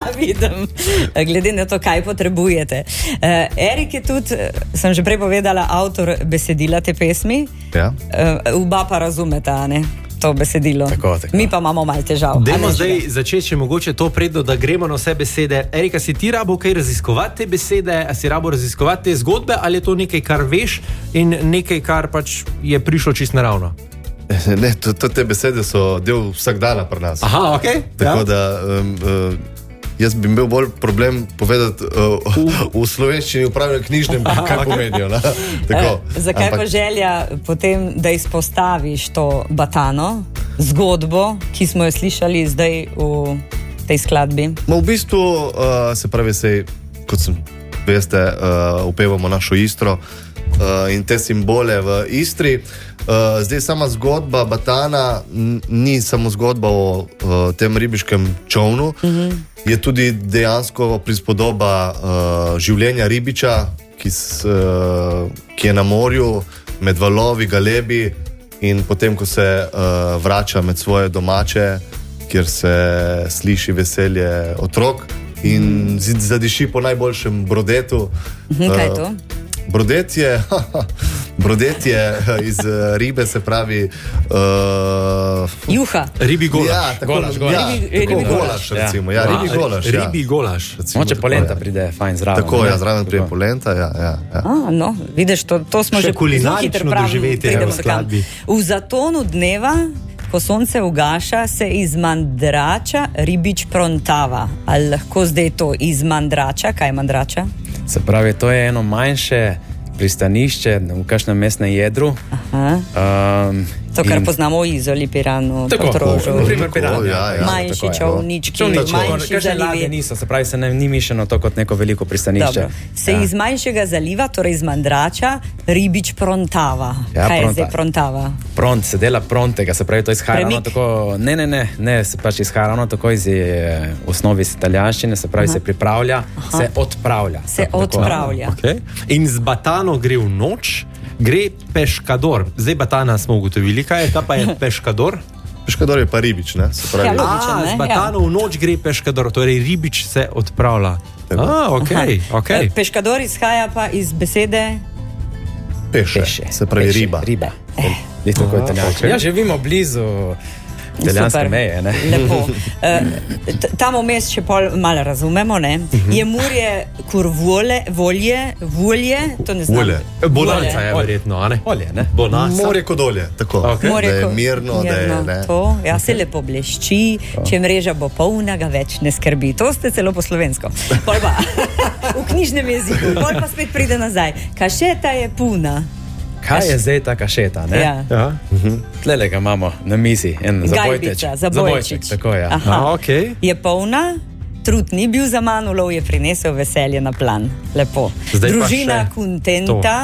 vidim, glede na to, kaj potrebujete. Erik je tudi, sem že prej povedala, avtor besedila te pesmi. Ja. Oba pa razumeta, ne? To besedilo. Tako. Mi pa imamo malo težav. Dajmo zdaj začeti mogoče to predno, da gremo na vse besede. Erika, si ti rabo kaj raziskovati te besede, a si rabo raziskovati te zgodbe, ali je to nekaj, kar veš in nekaj, kar pač je prišlo čisto naravno? Ne, te besede so del vsakdana pri nas. Aha, ok. Tako da jaz bi imel bolj problem povedati v slovenščini, v pravem knjižnem, kaj pomenijo. Zakaj pa želja potem, da izpostaviš to Batano, zgodbo, ki smo jo slišali zdaj v tej skladbi? V bistvu, se pravi, kot sem veste, upevamo našo Istro in te simbole v Istri. Zdaj sama zgodba Batana ni samo zgodba o tem ribiškem čovnu, je tudi dejansko prispodoba življenja ribiča, ki je na morju, med valovi, galebi in potem, ko se vrača med svoje domače, kjer se sliši veselje otrok in zadiši po najboljšem brodetu. Kaj je to? Brodet je iz ribe, se pravi... Juha. Ribi golaš. Ja, ribi golaš, recimo. Ja, ribi golaš. Ribi golaš. Moče polenta pride fajn zraven. Tako, ja, zraven pride polenta, ja. No, vidiš, to smo že kulinarično doživetje v skladbi. V zatonu dneva, ko sonce ugaša, se iz mandrača ribič prontava. Ali lahko zdaj to iz mandrača? Kaj je mandrača? Se pravi, to je eno manjše pristanišče v kakšnem mestnem jedru. To, kar poznamo v Izoli, Piranu, Portorožu. Naprimer Piran. Manjši čovnički, manjši zalivi. Niso, se pravi, se ni mišljeno to kot neko veliko pristanišče. Se iz manjšega zaliva, torej iz mandrača, ribič prontava. Kaj je zdaj prontava? Pront, se dela prontega, se pravi, to izhaja ravno tako... Ne, se pač izhaja ravno tako iz osnovi iz italijanščine, se pravi, se pripravlja, se odpravlja. Se odpravlja. In z Batano gre v noč, gre peškador. Zdaj Batana smo ugotovili, kaj pa je peškador? Peškador je pa ribič, ne? Z Batano v noč gre peškador, torej ribič se odpravlja. Okay. Peškador izhaja pa iz besede... Peše, se pravi riba. Je tako italijansko. Ja, živimo blizu italijanske meje, ne? Lepo. Tam vmes še pol malo razumemo, ne? Je Murje kur volje, to ne znam. Bonanca je verjetno, a ne? Olje, ne? Morje kot olje, tako. Da je mirno, da je, ne? To, ja, se lepo blešči, če mreža bo polna, ga več ne skrbi. To ste celo po slovensko. Pol pa, v knjižnem jeziku, pol pa spet pride nazaj. Kašeta je puna. Kaj je zdaj ta kašeta, ne? Ja. Tlele ga imamo na mizi, en zabojček. Tako je. Je polna, trud ni bil za manj, ulov je prinesel veselje na plan. Lepo. Družina kontenta.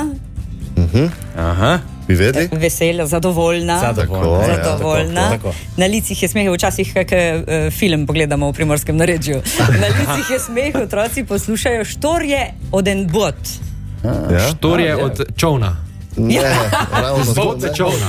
Bi vedeli? Vesela, zadovoljna. Tako. Na licih je smeh, včasih kak film pogledamo v Primorskem narečju. Na licih je smeh, otroci poslušajo štorje od en bot. Štorje od čovna. Ne, ravno zgodbe čovna.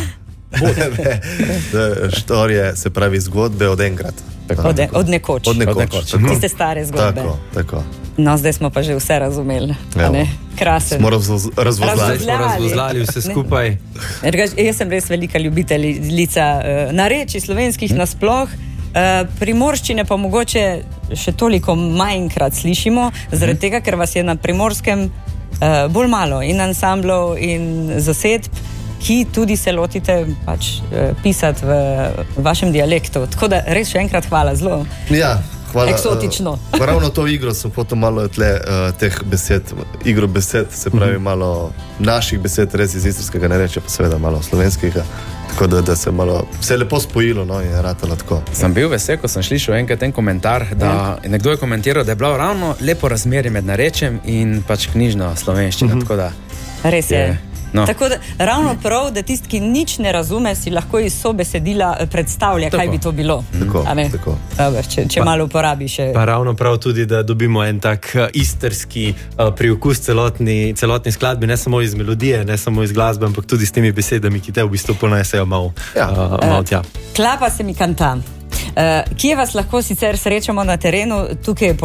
Štorje, se pravi zgodbe od enkrat. Od nekoč. Tiste stare zgodbe. Tako. No, zdaj smo pa že vse razumeli. Krasen. Smo razvozlali vse skupaj. Jaz sem res velika ljubiteljica narečij slovenskih nasploh. Primorščine pa mogoče še toliko manjkrat slišimo, zaradi tega, ker vas je na Primorskem bolj malo in ansamblov in zasedb, ki tudi se lotite pisati v vašem dialektu. Tako da res še enkrat hvala, zelo eksotično. Ravno to igro sem hotel malo teh besed, igro besed, se pravi malo naših besed, res iz istrskega narečja, pa seveda malo slovenskega. Tako da se malo, se je lepo spojilo, no, in je ratalo tako. Sem bil vesel, ko sem slišal enkrat ten komentar, da nekdo je komentiral, da je bilo ravno lepo razmerje med narečjem in pač knjižno slovenščino, tako da... Res je. Tako da ravno prav, da tisti, ki nič ne razume, si lahko iz sobesedila predstavlja, kaj bi to bilo. Tako. Dobar, če malo uporabi še... Pa ravno prav tudi, da dobimo en tak istrski priokus celotni skladbi, ne samo iz melodije, ne samo iz glasbe, ampak tudi s temi besedami, ki te v bistvu ponesejo malo tja. Klapa se mi kanta. Kje vas lahko sicer srečamo na terenu? Tukaj je